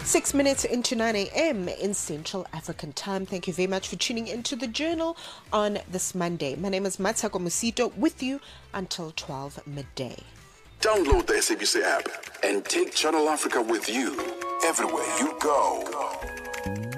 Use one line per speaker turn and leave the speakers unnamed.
6 minutes into 9 a.m. in Central African Time. Thank you very much for tuning into the Journal on this Monday. My name is Matsako Musito, with you until 12 midday.
Download the SABC app and take Channel Africa with you everywhere you go.